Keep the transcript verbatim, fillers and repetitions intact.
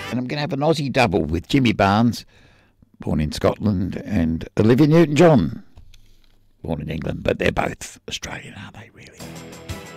And I'm going to have an Aussie double with Jimmy Barnes, born in Scotland, and Olivia Newton-John, born in England. But they're both Australian, aren't they, really?